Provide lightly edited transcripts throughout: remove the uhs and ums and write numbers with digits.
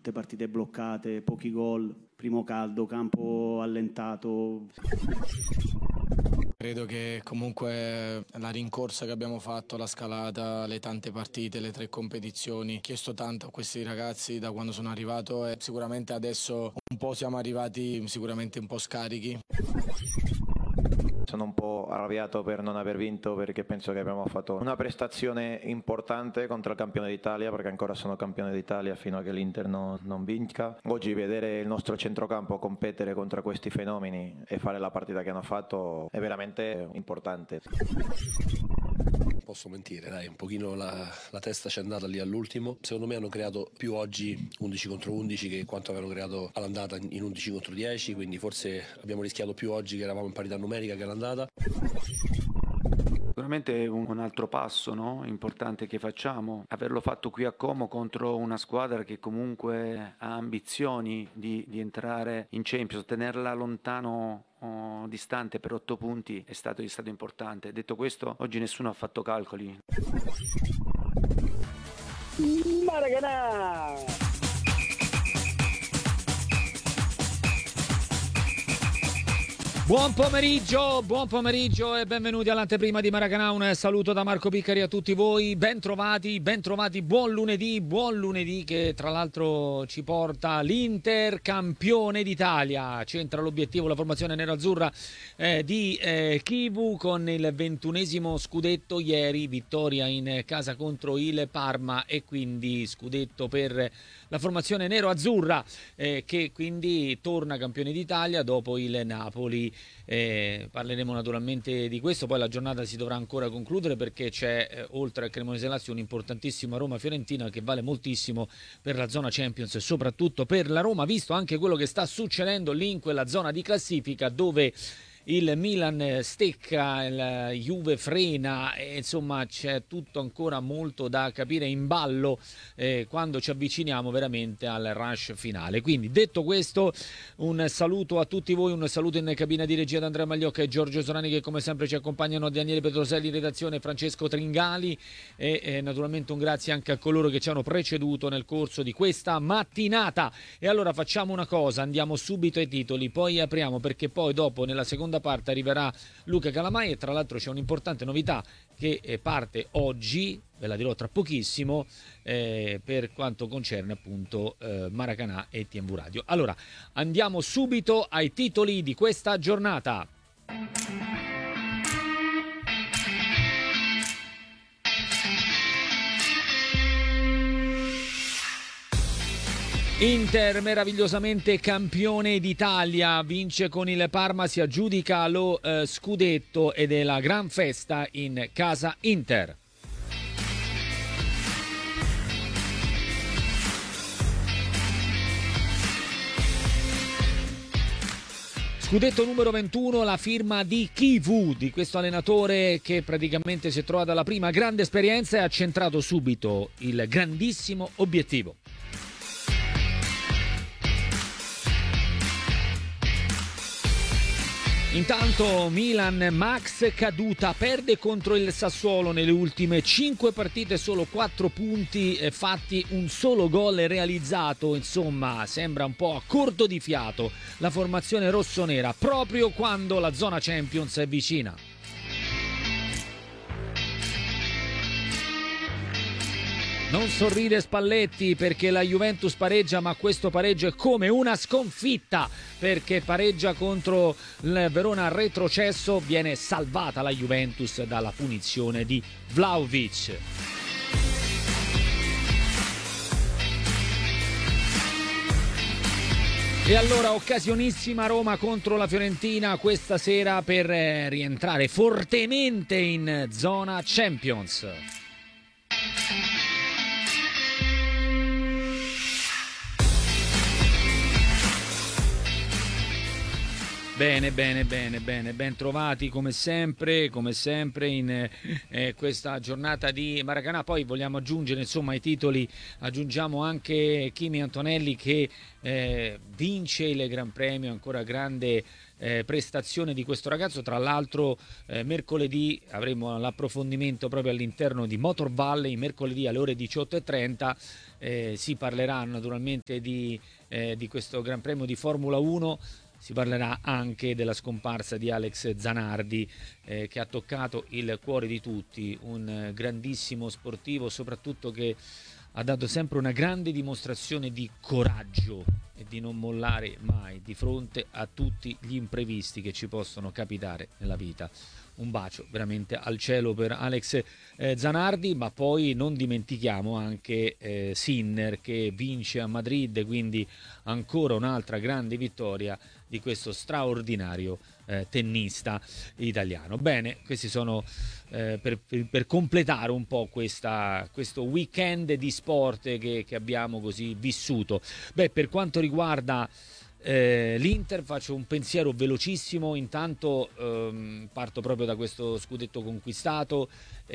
tutte partite bloccate, pochi gol, primo caldo, campo allentato. Credo che comunque la rincorsa che abbiamo fatto, la scalata, le tante partite, le 3 competizioni, ho chiesto tanto a questi ragazzi da quando sono arrivato e sicuramente adesso un po' siamo arrivati sicuramente un po' scarichi. Sono un po' arrabbiato per non aver vinto, perché penso che abbiamo fatto una prestazione importante contro il campione d'Italia, perché ancora sono campione d'Italia fino a che l'Inter non vinca. Oggi vedere il nostro centrocampo competere contro questi fenomeni e fare la partita che hanno fatto è veramente importante. Posso mentire, dai, un pochino la testa c'è andata lì all'ultimo. Secondo me hanno creato più oggi 11 contro 11 che quanto avevano creato all'andata in 11 contro 10, quindi forse abbiamo rischiato più oggi che eravamo in parità numerica che all'andata. Sicuramente un altro passo, no? Importante che facciamo, averlo fatto qui a Como contro una squadra che comunque ha ambizioni di entrare in Champions, tenerla lontano distante per 8 punti è stato importante. Detto questo, oggi nessuno ha fatto calcoli. Maracanã! Buon pomeriggio e benvenuti all'anteprima di Maracanã. Un saluto da Marco Piccari a tutti voi, ben trovati, buon lunedì che tra l'altro ci porta l'Inter campione d'Italia. C'entra l'obiettivo la formazione nerazzurra di Chivu con il 21esimo scudetto ieri, vittoria in casa contro il Parma e quindi scudetto per la formazione nero-azzurra che quindi torna campione d'Italia dopo il Napoli. Parleremo naturalmente di questo, poi la giornata si dovrà ancora concludere perché c'è oltre al Cremonese Lazio un importantissimo Roma-Fiorentina che vale moltissimo per la zona Champions e soprattutto per la Roma, visto anche quello che sta succedendo lì in quella zona di classifica dove il Milan stecca, il Juve frena e insomma c'è tutto ancora molto da capire in ballo quando ci avviciniamo veramente al rush finale. Quindi detto questo, un saluto a tutti voi, un saluto in cabina di regia da Andrea Magliocca e Giorgio Sorani che come sempre ci accompagnano, Daniele Petroselli in redazione, Francesco Tringali e naturalmente un grazie anche a coloro che ci hanno preceduto nel corso di questa mattinata. E allora facciamo una cosa, andiamo subito ai titoli, poi apriamo perché poi dopo nella seconda parte arriverà Luca Calamai e tra l'altro c'è un'importante novità che parte oggi, ve la dirò tra pochissimo, per quanto concerne appunto Maracanã e TNV Radio. Allora andiamo subito ai titoli di questa giornata. Inter meravigliosamente campione d'Italia, vince con il Parma, si aggiudica lo scudetto ed è la gran festa in casa Inter. Scudetto numero 21, la firma di Chivu, di questo allenatore che praticamente si è trovato alla prima grande esperienza e ha centrato subito il grandissimo obiettivo. Intanto Milan, Max caduta, perde contro il Sassuolo nelle ultime 5 partite, solo 4 punti fatti, un solo gol realizzato, insomma sembra un po' a corto di fiato la formazione rossonera proprio quando la zona Champions è vicina. Non sorride Spalletti perché la Juventus pareggia, ma questo pareggio è come una sconfitta perché pareggia contro il Verona retrocesso, viene salvata la Juventus dalla punizione di Vlahovic. E allora occasionissima Roma contro la Fiorentina questa sera per rientrare fortemente in zona Champions. Bene, ben trovati come sempre in questa giornata di Maracanã. Poi vogliamo aggiungere, insomma, ai titoli aggiungiamo anche Kimi Antonelli che vince il Gran Premio, ancora grande prestazione di questo ragazzo. Tra l'altro mercoledì avremo l'approfondimento proprio all'interno di Motor Valley, mercoledì alle ore 18:30 si parlerà naturalmente di questo Gran Premio di Formula 1. Si parlerà anche della scomparsa di Alex Zanardi che ha toccato il cuore di tutti, un grandissimo sportivo, soprattutto che ha dato sempre una grande dimostrazione di coraggio e di non mollare mai di fronte a tutti gli imprevisti che ci possono capitare nella vita. Un bacio veramente al cielo per Alex Zanardi, ma poi non dimentichiamo anche Sinner che vince a Madrid, quindi ancora un'altra grande vittoria di questo straordinario tennista italiano. Bene, questi sono per completare un po' questo weekend di sport che abbiamo così vissuto. Beh, per quanto riguarda l'Inter faccio un pensiero velocissimo, intanto parto proprio da questo scudetto conquistato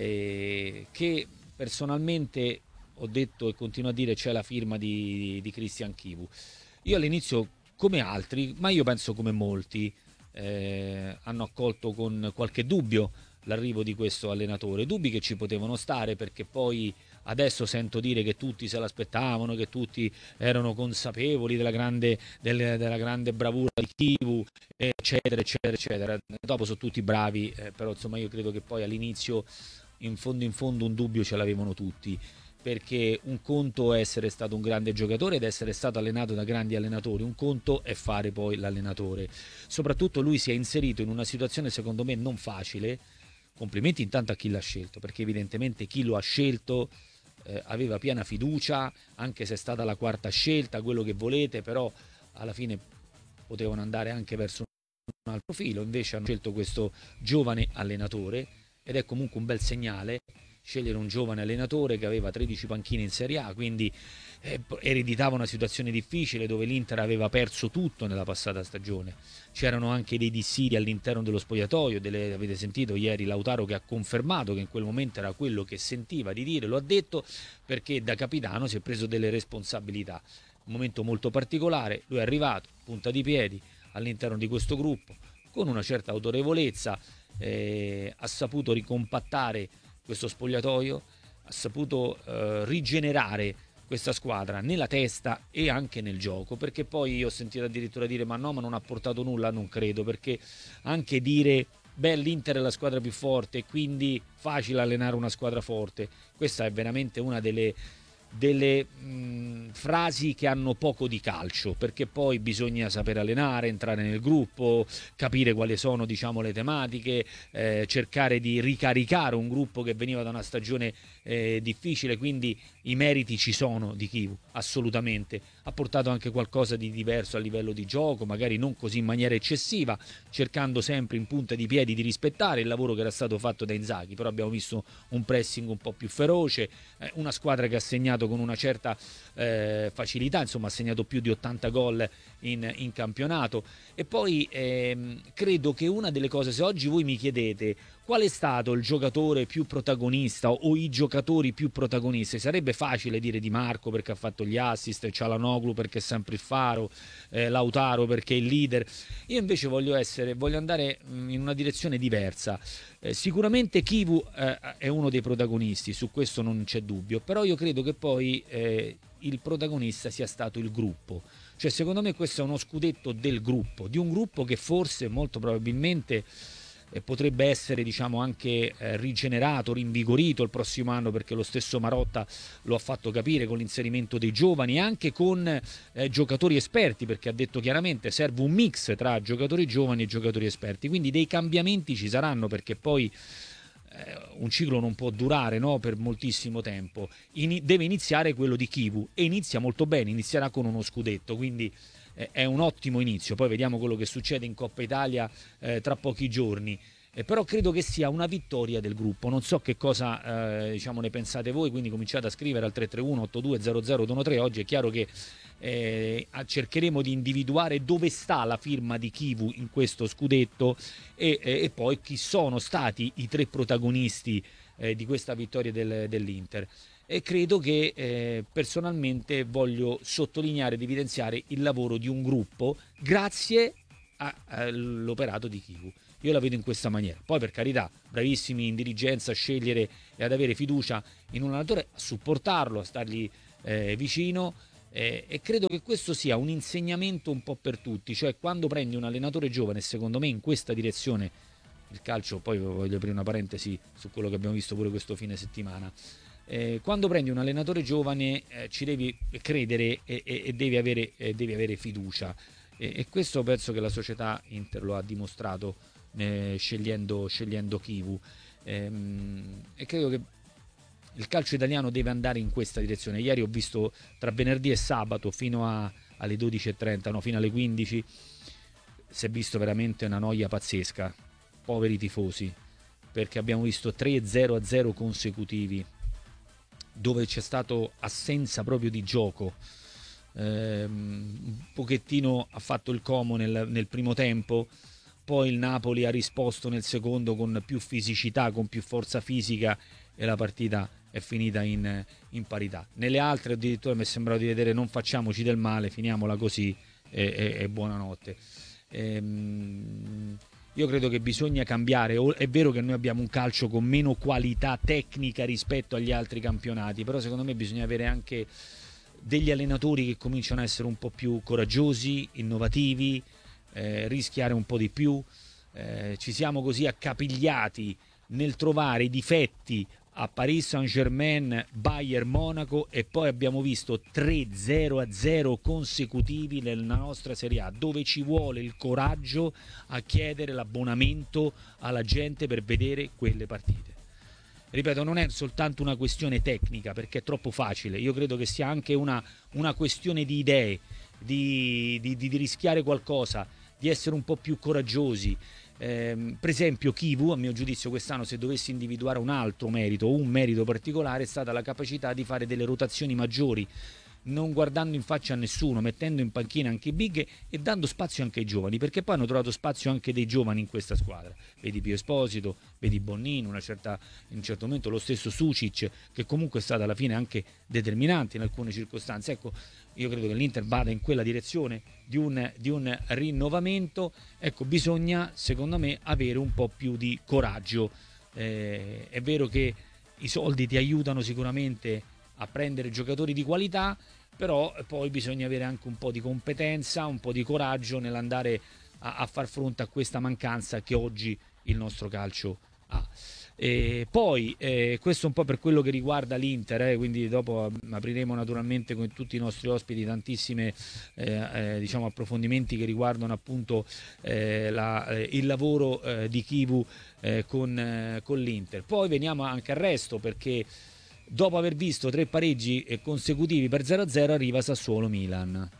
che personalmente ho detto e continuo a dire c'è la firma di Christian Chivu. Io all'inizio, come altri, ma io penso come molti, hanno accolto con qualche dubbio l'arrivo di questo allenatore, dubbi che ci potevano stare perché poi adesso sento dire che tutti se l'aspettavano, che tutti erano consapevoli della grande bravura di Chivu, eccetera eccetera eccetera. Dopo sono tutti bravi, però insomma io credo che poi all'inizio in fondo un dubbio ce l'avevano tutti, perché un conto è essere stato un grande giocatore ed essere stato allenato da grandi allenatori, un conto è fare poi l'allenatore. Soprattutto lui si è inserito in una situazione secondo me non facile. Complimenti intanto a chi l'ha scelto, perché evidentemente chi lo ha scelto aveva piena fiducia, anche se è stata la quarta scelta, quello che volete, però alla fine potevano andare anche verso un altro filo, invece hanno scelto questo giovane allenatore ed è comunque un bel segnale scegliere un giovane allenatore che aveva 13 panchine in Serie A, quindi ereditava una situazione difficile dove l'Inter aveva perso tutto nella passata stagione. C'erano anche dei dissidi all'interno dello spogliatoio, avete sentito ieri Lautaro che ha confermato che in quel momento era quello che sentiva di dire, lo ha detto, perché da capitano si è preso delle responsabilità. Un momento molto particolare, lui è arrivato, punta di piedi all'interno di questo gruppo, con una certa autorevolezza, ha saputo ricompattare questo spogliatoio, ha saputo rigenerare questa squadra nella testa e anche nel gioco, perché poi io ho sentito addirittura dire ma non ha portato nulla, non credo, perché anche dire beh l'Inter è la squadra più forte quindi facile allenare una squadra forte, questa è veramente una delle frasi che hanno poco di calcio, perché poi bisogna sapere allenare, entrare nel gruppo, capire quali sono le tematiche, cercare di ricaricare un gruppo che veniva da una stagione difficile, quindi i meriti ci sono di Chivu, assolutamente. Ha portato anche qualcosa di diverso a livello di gioco, magari non così in maniera eccessiva, cercando sempre in punta di piedi di rispettare il lavoro che era stato fatto da Inzaghi, però abbiamo visto un pressing un po' più feroce, una squadra che ha segnato con una certa facilità, insomma ha segnato più di 80 gol in campionato. E poi credo che una delle cose, se oggi voi mi chiedete qual è stato il giocatore più protagonista o i giocatori più protagonisti, sarebbe facile dire Di Marco perché ha fatto gli assist, Çalhanoğlu perché è sempre il faro, Lautaro perché è il leader. Io invece voglio andare in una direzione diversa. Sicuramente Chivu è uno dei protagonisti, su questo non c'è dubbio, però io credo che poi il protagonista sia stato il gruppo. Cioè secondo me questo è uno scudetto del gruppo, di un gruppo che forse molto probabilmente potrebbe essere anche rigenerato, rinvigorito il prossimo anno, perché lo stesso Marotta lo ha fatto capire con l'inserimento dei giovani e anche con giocatori esperti, perché ha detto chiaramente serve un mix tra giocatori giovani e giocatori esperti, quindi dei cambiamenti ci saranno, perché poi un ciclo non può durare per moltissimo tempo, deve iniziare quello di Chivu e inizia molto bene, inizierà con uno scudetto, quindi è un ottimo inizio. Poi vediamo quello che succede in Coppa Italia tra pochi giorni, però credo che sia una vittoria del gruppo. Non so che cosa ne pensate voi, quindi cominciate a scrivere al 331 8200 113. Oggi è chiaro che cercheremo di individuare dove sta la firma di Chivu in questo scudetto e poi chi sono stati i 3 protagonisti di questa vittoria dell'Inter. E credo che personalmente voglio sottolineare ed evidenziare il lavoro di un gruppo grazie all'operato di Chivu. Io la vedo in questa maniera. Poi, per carità, bravissimi in dirigenza a scegliere e ad avere fiducia in un allenatore, a supportarlo, a stargli vicino, e credo che questo sia un insegnamento un po' per tutti. Cioè, quando prendi un allenatore giovane, secondo me in questa direzione il calcio, poi voglio aprire una parentesi su quello che abbiamo visto pure questo fine settimana, quando prendi un allenatore giovane ci devi credere e devi avere fiducia, e questo penso che la società Inter lo ha dimostrato scegliendo Chivu, e credo che il calcio italiano deve andare in questa direzione. Ieri ho visto, tra venerdì e sabato fino alle 12:30, no, fino alle 15, si è visto veramente una noia pazzesca, poveri tifosi, perché abbiamo visto 3 0-0 consecutivi dove c'è stato assenza proprio di gioco. Un pochettino ha fatto il Como nel primo tempo, poi il Napoli ha risposto nel secondo con più fisicità, con più forza fisica, e la partita è finita in parità. Nelle altre addirittura mi è sembrato di vedere non facciamoci del male, finiamola così e buonanotte. Io credo che bisogna cambiare. È vero che noi abbiamo un calcio con meno qualità tecnica rispetto agli altri campionati, però secondo me bisogna avere anche degli allenatori che cominciano a essere un po' più coraggiosi, innovativi, rischiare un po' di più. Ci siamo così accapigliati nel trovare i difetti a Paris Saint-Germain, Bayern, Monaco, e poi abbiamo visto 3 0-0 consecutivi nella nostra Serie A, dove ci vuole il coraggio a chiedere l'abbonamento alla gente per vedere quelle partite. Ripeto, non è soltanto una questione tecnica, perché è troppo facile. Io credo che sia anche una questione di idee, di rischiare qualcosa, di essere un po' più coraggiosi. Per esempio Chivu, a mio giudizio, quest'anno, se dovessi individuare un altro merito o un merito particolare, è stata la capacità di fare delle rotazioni maggiori, non guardando in faccia a nessuno, mettendo in panchina anche i big e dando spazio anche ai giovani, perché poi hanno trovato spazio anche dei giovani in questa squadra. Vedi Pio Esposito, vedi Bonnino, in un certo momento lo stesso Sucic, che comunque è stato alla fine anche determinante in alcune circostanze. Ecco, io credo che l'Inter vada in quella direzione di un rinnovamento. Ecco, bisogna, secondo me, avere un po' più di coraggio. È vero che i soldi ti aiutano sicuramente a prendere giocatori di qualità, però poi bisogna avere anche un po' di competenza, un po' di coraggio nell'andare a far fronte a questa mancanza che oggi il nostro calcio ha. Poi questo un po' per quello che riguarda l'Inter, quindi dopo apriremo naturalmente con tutti i nostri ospiti tantissime diciamo approfondimenti che riguardano appunto il lavoro di Chivu con l'Inter. Poi veniamo anche al resto, perché dopo aver visto 3 pareggi consecutivi per 0-0 arriva Sassuolo-Milan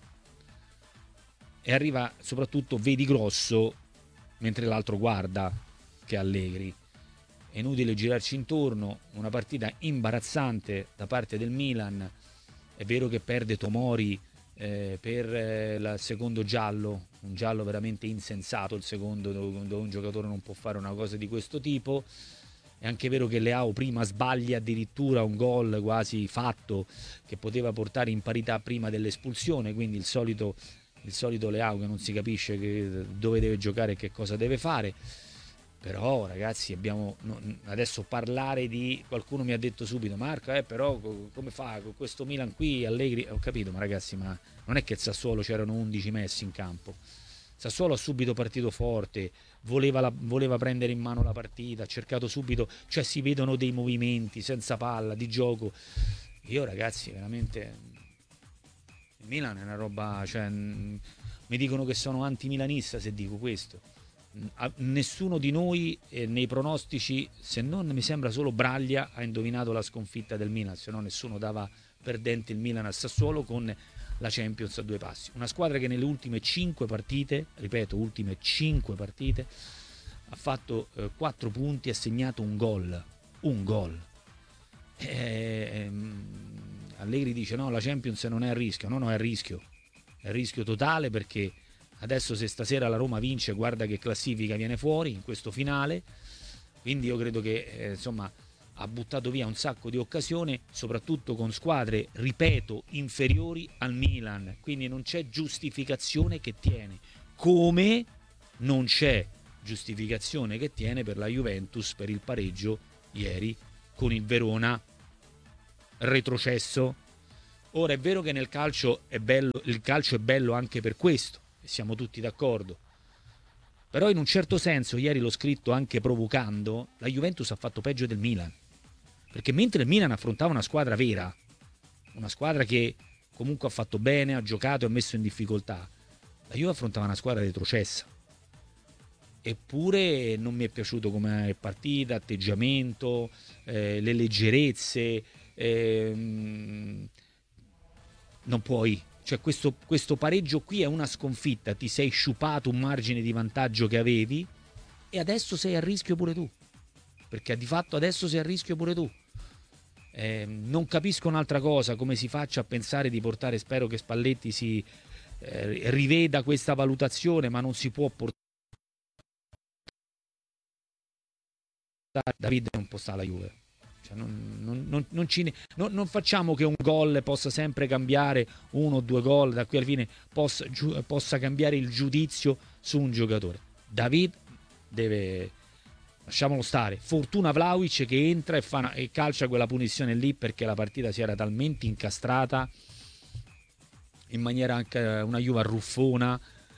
e arriva soprattutto Vedi Grosso mentre l'altro guarda, che è Allegri. È inutile girarci intorno, una partita imbarazzante da parte del Milan. È vero che perde Tomori per il secondo giallo, un giallo veramente insensato, il secondo, dove un giocatore non può fare una cosa di questo tipo. È anche vero che Leao prima sbaglia addirittura un gol quasi fatto che poteva portare in parità prima dell'espulsione, quindi il solito Leao che non si capisce dove deve giocare e che cosa deve fare. Però ragazzi, adesso parlare di, qualcuno mi ha detto subito, Marco, però come fa con questo Milan qui, Allegri? Ho capito, ma ragazzi, ma non è che il Sassuolo c'erano 11 messi in campo. Sassuolo ha subito partito forte, voleva prendere in mano la partita, ha cercato subito, cioè si vedono dei movimenti senza palla, di gioco. Io ragazzi, veramente, il Milan è una roba, cioè, mi dicono che sono antimilanista se dico questo. Nessuno di noi nei pronostici, se non mi sembra solo Braglia, ha indovinato la sconfitta del Milan, se no nessuno dava perdente il Milan al Sassuolo con la Champions a 2 passi. Una squadra che nelle ultime 5 partite, ripeto, ultime 5 partite, ha fatto 4 punti, ha segnato un gol. Allegri dice no, la Champions non è a rischio. No, è a rischio totale, perché adesso se stasera la Roma vince, guarda che classifica viene fuori in questo finale. Quindi io credo che insomma ha buttato via un sacco di occasioni, soprattutto con squadre, ripeto, inferiori al Milan. Quindi non c'è giustificazione che tiene, come non c'è giustificazione che tiene per la Juventus per il pareggio ieri con il Verona retrocesso. Ora è vero che nel calcio è bello, il calcio è bello anche per questo, e siamo tutti d'accordo. Però in un certo senso, ieri l'ho scritto anche provocando, la Juventus ha fatto peggio del Milan. Perché mentre il Milan affrontava una squadra vera, una squadra che comunque ha fatto bene, ha giocato e ha messo in difficoltà, la Juve affrontava una squadra retrocessa. Eppure non mi è piaciuto come partita, atteggiamento, le leggerezze. Non puoi, cioè questo pareggio qui è una sconfitta, ti sei sciupato un margine di vantaggio che avevi e adesso sei a rischio pure tu, perché di fatto adesso sei a rischio pure tu. Non capisco un'altra cosa, come si faccia a pensare di portare, spero che Spalletti si riveda questa valutazione, ma non si può portare David, non può stare alla Juve. Cioè non facciamo che un gol possa sempre cambiare, 1 o 2 gol da qui alla fine possa cambiare il giudizio su un giocatore. David deve, lasciamolo stare, fortuna Vlahovic che entra e calcia quella punizione lì, perché la partita si era talmente incastrata in maniera anche una Juve arruffona,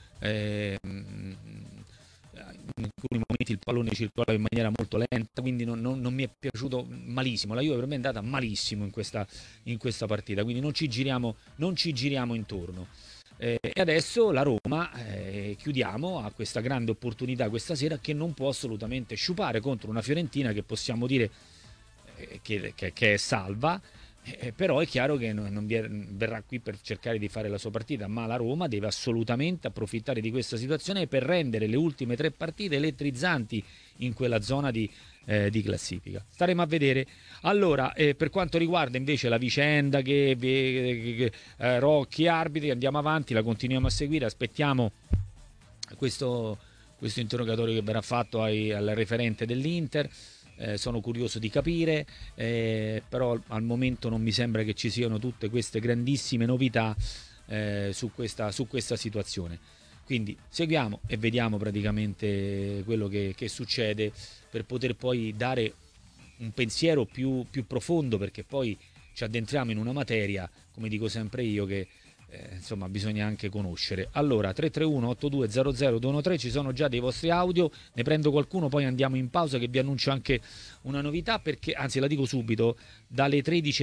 in alcuni momenti il pallone circolava in maniera molto lenta, quindi non mi è piaciuto, malissimo. La Juve per me è andata malissimo in questa partita, quindi non ci giriamo intorno. E adesso la Roma, chiudiamo, ha questa grande opportunità questa sera che non può assolutamente sciupare contro una Fiorentina che possiamo dire che è salva. Però è chiaro che non verrà qui per cercare di fare la sua partita, ma la Roma deve assolutamente approfittare di questa situazione per rendere le ultime 3 partite elettrizzanti in quella zona di classifica. Staremo a vedere. Allora, per quanto riguarda invece la vicenda che Rocchi arbitri, andiamo avanti, la continuiamo a seguire, aspettiamo questo interrogatorio che verrà fatto al referente dell'Inter. Sono curioso di capire, però al momento non mi sembra che ci siano tutte queste grandissime novità su questa situazione. Quindi seguiamo e vediamo praticamente quello che succede, per poter poi dare un pensiero più profondo, perché poi ci addentriamo in una materia, come dico sempre io, che insomma bisogna anche conoscere. Allora 331-8200-213, ci sono già dei vostri audio, ne prendo qualcuno, poi andiamo in pausa, che vi annuncio anche una novità, perché anzi la dico subito, dalle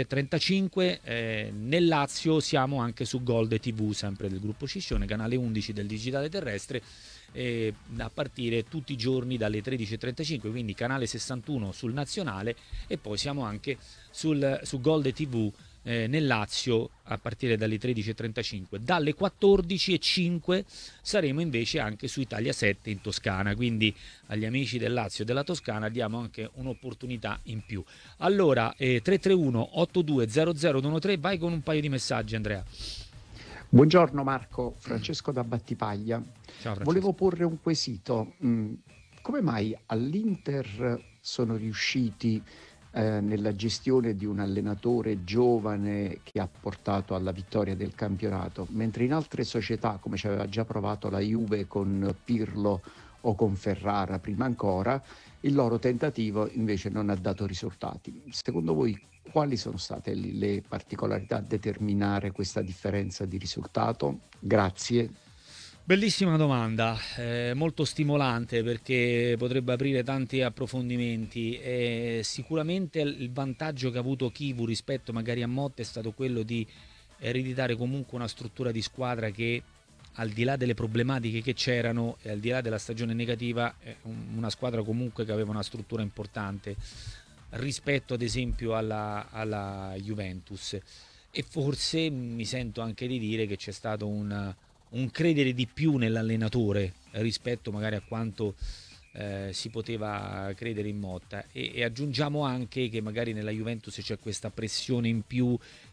13.35 nel Lazio siamo anche su Gold TV, sempre del gruppo Sciscione, canale 11 del digitale terrestre, a partire tutti i giorni dalle 13.35, quindi canale 61 sul nazionale, e poi siamo anche su Gold TV nel Lazio a partire dalle 13.35. Dalle 14.05 saremo invece anche su Italia 7 in Toscana, quindi agli amici del Lazio e della Toscana diamo anche un'opportunità in più. Allora 331-8200-213, vai con un paio di messaggi, Andrea. Buongiorno Marco, Francesco da Battipaglia. Ciao Francesco. Volevo porre un quesito. Come mai all'Inter sono riusciti nella gestione di un allenatore giovane che ha portato alla vittoria del campionato, mentre in altre società, come ci aveva già provato la Juve con Pirlo o con Ferrara prima ancora, il loro tentativo invece non ha dato risultati? Secondo voi quali sono state le particolarità a determinare questa differenza di risultato? Grazie. Bellissima domanda, molto stimolante, perché potrebbe aprire tanti approfondimenti. Sicuramente il vantaggio che ha avuto Chivu rispetto magari a Motta è stato quello di ereditare comunque una struttura di squadra che, al di là delle problematiche che c'erano e al di là della stagione negativa, è una squadra comunque che aveva una struttura importante rispetto ad esempio alla Juventus. E forse mi sento anche di dire che c'è stato un credere di più nell'allenatore rispetto magari a quanto si poteva credere in Motta, e aggiungiamo anche che magari nella Juventus c'è questa pressione in più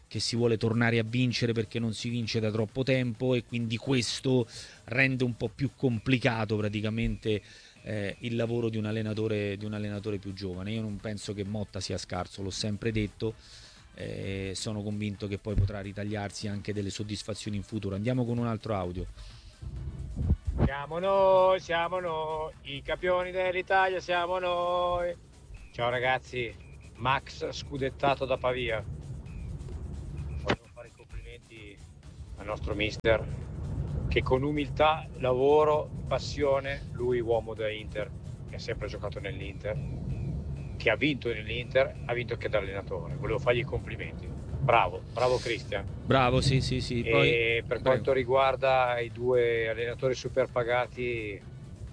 che si vuole tornare a vincere perché non si vince da troppo tempo, e quindi questo rende un po' più complicato praticamente il lavoro di un allenatore più giovane. Io non penso che Motta sia scarso, l'ho sempre detto, sono convinto che poi potrà ritagliarsi anche delle soddisfazioni in futuro. Andiamo con un altro audio. Siamo noi, i campioni dell'Italia, siamo noi. Ciao ragazzi, Max scudettato da Pavia. Voglio fare i complimenti al nostro mister, che con umiltà, lavoro, passione, lui uomo da Inter, che ha sempre giocato nell'Inter, che ha vinto nell'Inter, ha vinto anche da allenatore. Volevo fargli i complimenti. Bravo Cristian. Bravo, sì. E Poi, per quanto riguarda i 2 allenatori super pagati,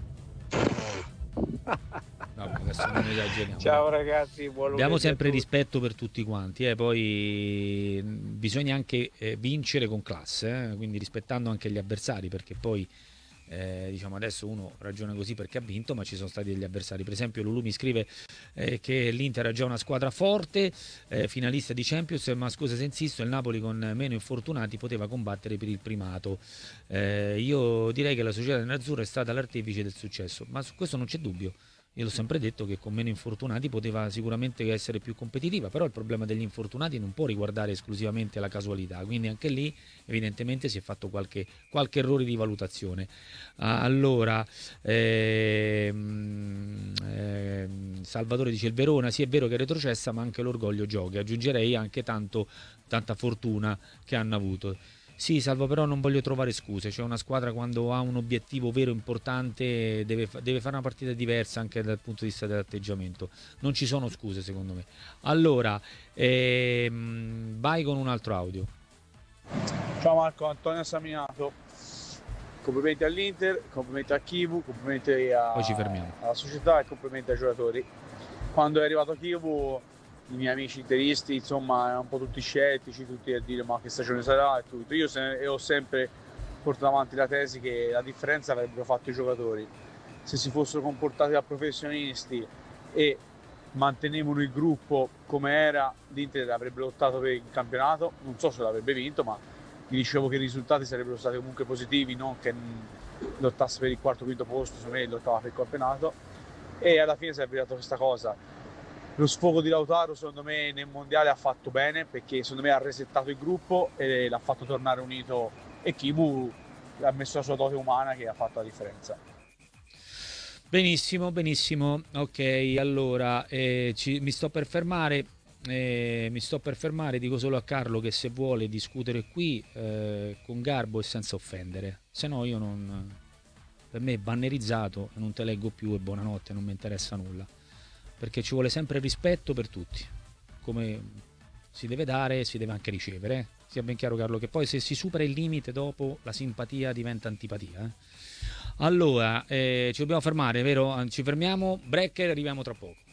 no, adesso non esageriamo. ciao ragazzi, buon lunedì. Abbiamo sempre rispetto per tutti quanti, poi bisogna anche vincere con classe, quindi rispettando anche gli avversari, perché poi diciamo adesso uno ragiona così perché ha vinto, ma ci sono stati degli avversari. Per esempio Lulu mi scrive che l'Inter ha già una squadra forte, finalista di Champions, ma scusa se insisto, il Napoli con meno infortunati poteva combattere per il primato. Io direi che la società nerazzurra è stata l'artefice del successo, ma su questo non c'è dubbio. Io l'ho sempre detto che con meno infortunati poteva sicuramente essere più competitiva, però il problema degli infortunati non può riguardare esclusivamente la casualità, quindi anche lì evidentemente si è fatto qualche errore di valutazione. Allora, Salvatore dice: il Verona sì, è vero che è retrocessa, ma anche l'orgoglio gioca. Aggiungerei anche tanta fortuna che hanno avuto. Sì, Salvo, però non voglio trovare scuse. Cioè, una squadra quando ha un obiettivo vero importante deve fare una partita diversa anche dal punto di vista dell'atteggiamento. Non ci sono scuse, secondo me. Allora, vai con un altro audio. Ciao Marco, Antonio Saminato. Complimenti all'Inter, complimenti a Chivu, complimenti Poi ci fermiamo. alla società e complimenti ai giocatori. Quando è arrivato Chivu, i miei amici interisti, insomma, erano un po' tutti scettici, tutti a dire ma che stagione sarà e tutto. Io ho sempre portato avanti la tesi che la differenza l'avrebbero fatto i giocatori. Se si fossero comportati da professionisti e mantenevano il gruppo come era, l'Inter avrebbe lottato per il campionato. Non so se l'avrebbe vinto, ma vi dicevo che i risultati sarebbero stati comunque positivi, non che lottasse per il quarto o quinto posto, secondo me lottava per il campionato. E alla fine si è avverato questa cosa. Lo sfogo di Lautaro secondo me nel mondiale ha fatto bene, perché secondo me ha resettato il gruppo e l'ha fatto tornare unito, e Chivu ha messo la sua dote umana che ha fatto la differenza. Benissimo, ok, allora mi sto per fermare, dico solo a Carlo che se vuole discutere qui con garbo e senza offendere, se no io non, per me è bannerizzato, non te leggo più e buonanotte, non mi interessa nulla, perché ci vuole sempre rispetto per tutti, come si deve dare si deve anche ricevere, sia ben chiaro Carlo, che poi se si supera il limite dopo la simpatia diventa antipatia. Allora, ci dobbiamo fermare, vero? Ci fermiamo, break, arriviamo tra poco.